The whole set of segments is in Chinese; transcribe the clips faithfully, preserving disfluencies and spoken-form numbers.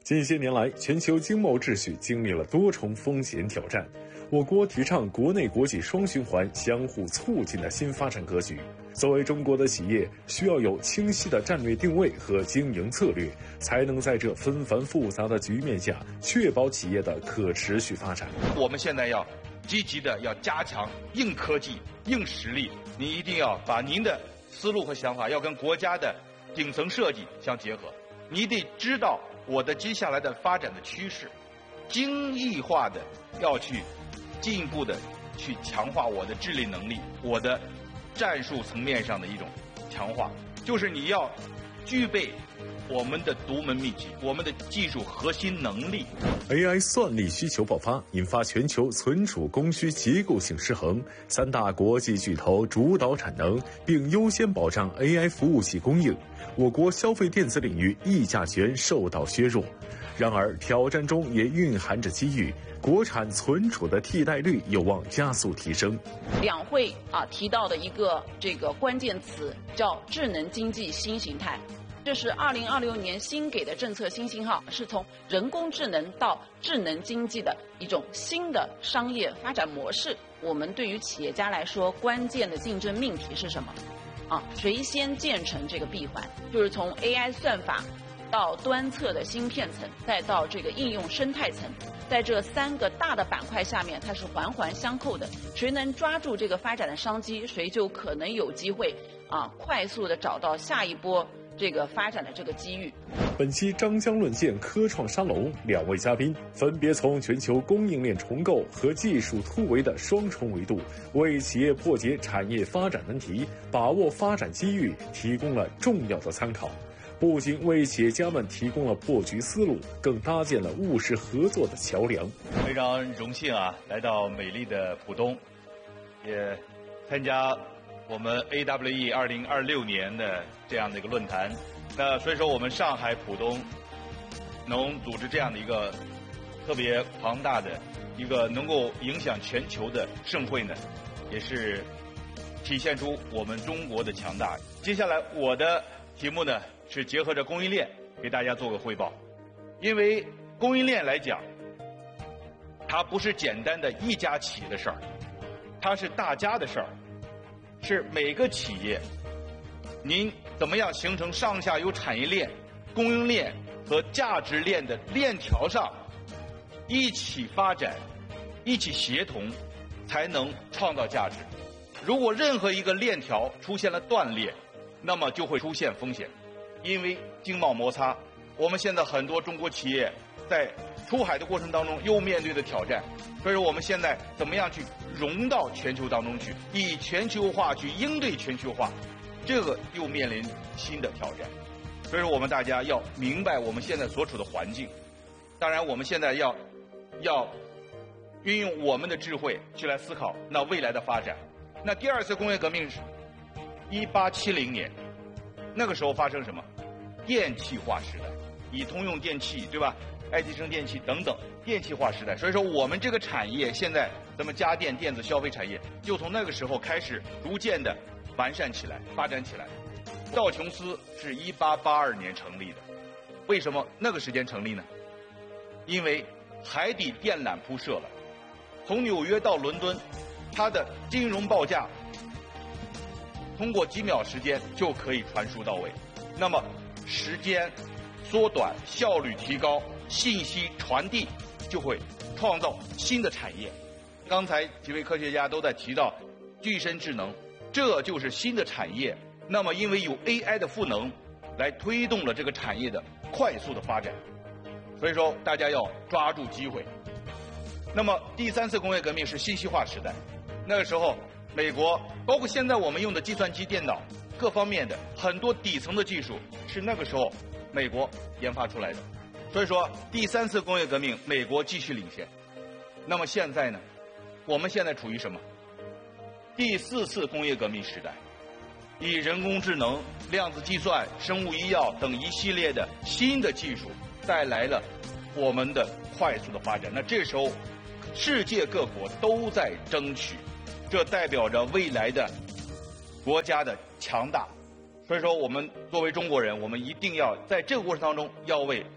近些年来，全球经贸秩序经历了多重风险挑战。我国提倡国内国际双循环相互促进的新发展格局。作为中国的企业，需要有清晰的战略定位和经营策略，才能在这纷繁复杂的局面下，确保企业的可持续发展。 我们现在要积极的要加强硬科技、硬实力，您一定要把您的思路和想法要跟国家的顶层设计相结合。你得知道我的接下来的发展的趋势，精益化的要去进一步的去强化我的治理能力，我的战术层面上的一种强化，就是你要具备我们的独门秘籍，我们的技术核心能力。 A I 算力需求爆发，引发全球存储供需结构性失衡，三大国际巨头主导产能，并优先保障 A I 服务器供应，我国消费电子领域议价权受到削弱。然而，挑战中也蕴含着机遇，国产存储的替代率有望加速提升。 两会啊提到的一个这个关键词叫智能经济新形态。这是二零二六年新给的政策新信号，是从人工智能到智能经济的一种新的商业发展模式。我们对于企业家来说，关键的竞争命题是什么？啊，谁先建成这个闭环？就是从 A I 算法到端侧的芯片层，再到这个应用生态层，在这三个大的板块下面，它是环环相扣的。谁能抓住这个发展的商机，谁就可能有机会啊，快速的找到下一波这个发展的这个机遇。 本期张江论剑科创沙龙，两位嘉宾分别从全球供应链重构和技术突围的双重维度，为企业破解产业发展难题、把握发展机遇提供了重要的参考。不仅为企业家们提供了破局思路，更搭建了务实合作的桥梁。 非常荣幸啊，来到美丽的浦东，也参加我们 A W E 二零二六年的这样的一个论坛。那所以说，我们上海浦东能组织这样的一个特别庞大的一个能够影响全球的盛会呢，也是体现出我们中国的强大。接下来我的题目呢是结合着供应链给大家做个汇报。因为供应链来讲，它不是简单的一家企业的事儿，它是大家的事儿，是每个企业您怎么样形成上下游产业链、供应链和价值链的链条上一起发展、一起协同，才能创造价值。如果任何一个链条出现了断裂，那么就会出现风险。因为经贸摩擦，我们现在很多中国企业在出海的过程当中又面对的挑战，所以说我们现在怎么样去融到全球当中去，以全球化去应对全球化，这个又面临新的挑战。所以说我们大家要明白我们现在所处的环境，当然我们现在要要运用我们的智慧去来思考那未来的发展。那第二次工业革命是一八七零年，那个时候发生什么？电气化时代，以通用电气，对吧？爱迪生电气等等，电气化时代。所以说我们这个产业现在咱们家电电子消费产业就从那个时候开始逐渐的完善起来、发展起来。道琼斯是一八八二年成立的，为什么那个时间成立呢？因为海底电缆铺设了，从纽约到伦敦，它的金融报价通过几秒时间就可以传输到位。那么时间缩短，效率提高，信息传递就会创造新的产业。刚才几位科学家都在提到具身智能，这就是新的产业。那么因为有 A I 的赋能来推动了这个产业的快速的发展，所以说大家要抓住机会。那么第三次工业革命是信息化时代，那个时候美国包括现在我们用的计算机、电脑各方面的很多底层的技术是那个时候美国研发出来的。所以说第三次工业革命美国继续领先。那么现在呢，我们现在处于什么？第四次工业革命时代，以人工智能、量子计算、生物医药等一系列的新的技术带来了我们的快速的发展。那这时候世界各国都在争取，这代表着未来的国家的强大。所以说我们作为中国人，我们一定要在这个过程当中要为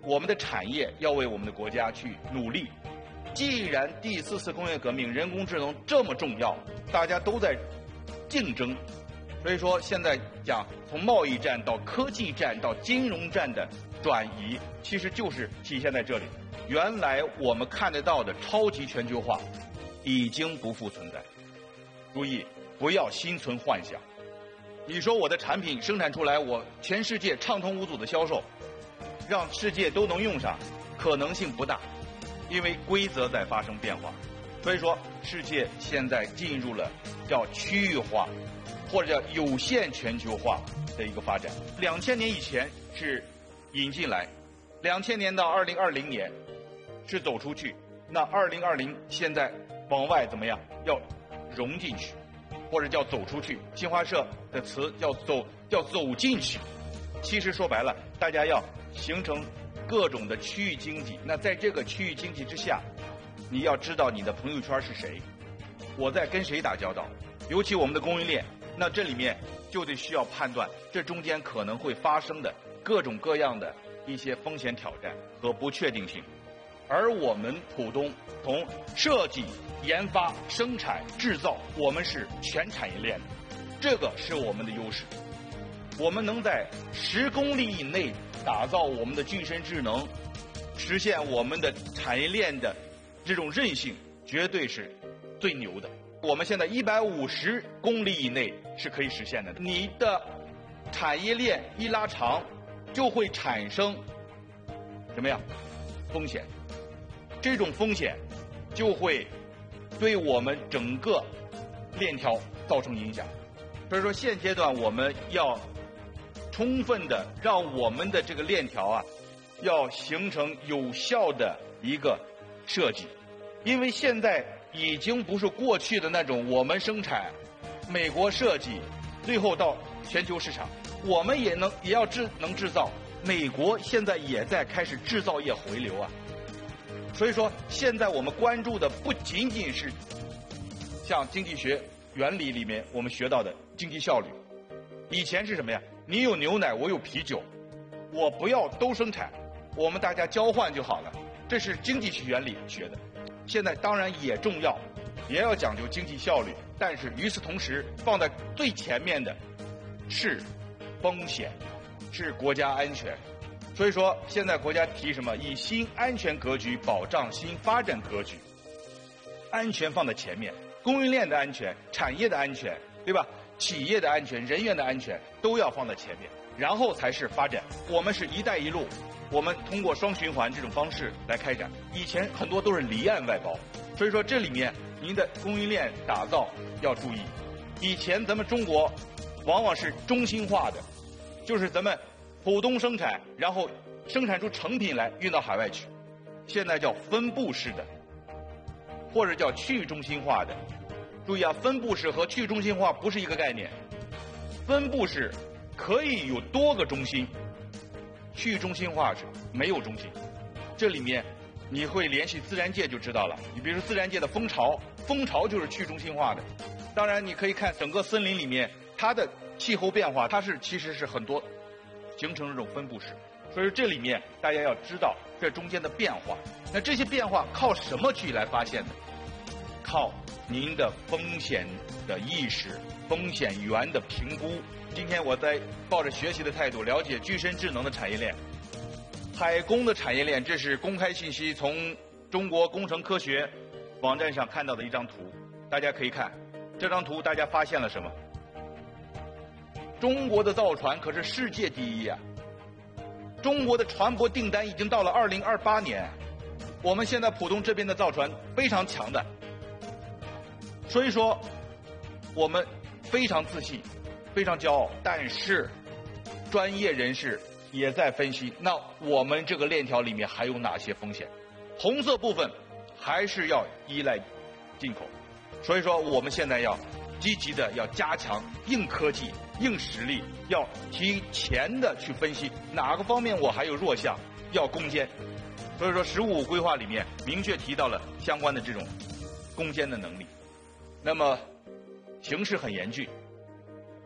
我们的产业要为我们的国家去努力。既然第四次工业革命人工智能这么重要，大家都在竞争，所以说现在讲从贸易战到科技战到金融战的转移，其实就是体现在这里。原来我们看得到的超级全球化已经不复存在。注意，不要心存幻想。你说我的产品生产出来，我全世界畅通无阻的销售，让世界都能用上，可能性不大，因为规则在发生变化。所以说，世界现在进入了叫区域化或者叫有限全球化的一个发展。两千年以前是引进来，两千年到二零二零年是走出去，那二零二零现在往外怎么样？要融进去，或者叫走出去。新华社的词叫走，叫走进去。其实说白了，大家要形成各种的区域经济。那在这个区域经济之下，你要知道你的朋友圈是谁，我在跟谁打交道，尤其我们的供应链，那这里面就得需要判断这中间可能会发生的各种各样的一些风险挑战和不确定性。而我们浦东从设计、研发、生产、制造，我们是全产业链的，这个是我们的优势。我们能在十公里以内打造我们的具身智能，实现我们的产业链的这种韧性，绝对是最牛的。我们现在一百五十公里以内是可以实现的。你的产业链一拉长，就会产生什么呀？风险。这种风险就会对我们整个链条造成影响。所以说，现阶段我们要充分的让我们的这个链条啊，要形成有效的一个设计。因为现在已经不是过去的那种我们生产，美国设计，最后到全球市场，我们也能也要制能制造。美国现在也在开始制造业回流啊。所以说，现在我们关注的不仅仅是像经济学原理里面我们学到的经济效率。以前是什么呀？你有牛奶，我有啤酒，我不要都生产，我们大家交换就好了，这是经济学原理学的。现在当然也重要，也要讲究经济效率，但是与此同时，放在最前面的是风险，是国家安全。所以说，现在国家提什么？以新安全格局保障新发展格局，安全放在前面，供应链的安全、产业的安全，对吧？企业的安全、人员的安全都要放在前面，然后才是发展。我们是一带一路，我们通过双循环这种方式来开展。以前很多都是离岸外包，所以说这里面您的供应链打造要注意。以前咱们中国往往是中心化的，就是咱们浦东生产，然后生产出成品来运到海外去。现在叫分布式的，或者叫去中心化的。注意啊，分布式和去中心化不是一个概念。分布式可以有多个中心，去中心化是没有中心。这里面你会联系自然界就知道了。你比如说自然界的蜂巢，蜂巢就是去中心化的。当然你可以看整个森林里面它的气候变化，它是其实是很多形成这种分布式。所以这里面大家要知道这中间的变化。那这些变化靠什么去来发现的？靠您的风险的意识、风险源的评估。今天我在抱着学习的态度了解具身智能的产业链。海工的产业链，这是公开信息，从中国工程科学网站上看到的一张图。大家可以看这张图，大家发现了什么？中国的造船可是世界第一啊！中国的船舶订单已经到了二零二八年，我们现在浦东这边的造船非常强的。所以说，我们非常自信，非常骄傲。但是，专业人士也在分析，那我们这个链条里面还有哪些风险？红色部分还是要依赖进口。所以说，我们现在要积极的要加强硬科技、硬实力，要提前的去分析哪个方面我还有弱项，要攻坚。所以说，十五规划里面明确提到了相关的这种攻坚的能力。那么，形势很严峻，